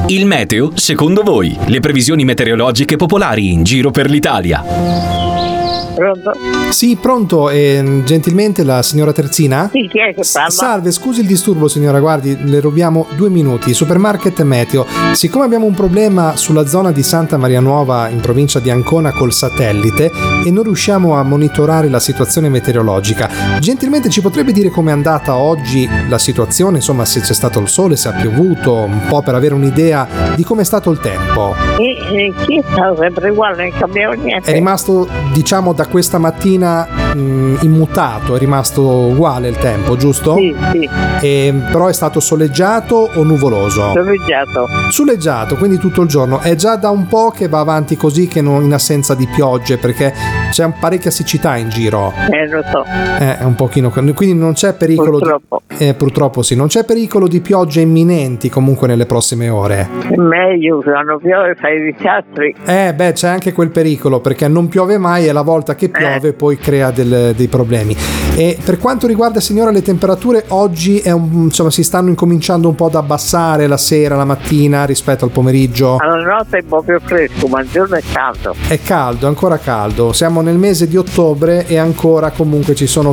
Il meteo secondo voi, le previsioni meteorologiche popolari in giro per l'Italia. Pronto? Sì, pronto, gentilmente la signora Terzina? Sì, chi è che parla? Salve, scusi il disturbo signora, guardi, le rubiamo 2 minuti. Supermarket Meteo, siccome abbiamo un problema sulla zona di Santa Maria Nuova in provincia di Ancona col satellite e non riusciamo a monitorare la situazione meteorologica, gentilmente ci potrebbe dire com'è andata oggi la situazione, insomma se c'è stato il sole, se ha piovuto, un po' per avere un'idea di com'è stato il tempo. Chi è stato sempre uguale, non cambiava niente. È rimasto, diciamo, da questa mattina immutato, è rimasto uguale il tempo, giusto? Sì. Però è stato soleggiato o nuvoloso? Soleggiato, quindi tutto il giorno. È già da un po' che va avanti così, che non in assenza di piogge, perché c'è parecchia siccità in giro. Lo so. È un pochino, quindi non c'è pericolo. Purtroppo. Purtroppo sì, non c'è pericolo di piogge imminenti comunque nelle prossime ore. È meglio, quando piove fai i disastri. C'è anche quel pericolo, perché non piove mai e la volta che piove poi crea dei problemi. E per quanto riguarda signora le temperature, oggi insomma si stanno incominciando un po' ad abbassare la sera, la mattina rispetto al pomeriggio. Alla notte è un po' più fresco, ma il giorno è caldo. È caldo, ancora caldo. Siamo nel mese di ottobre e ancora comunque ci sono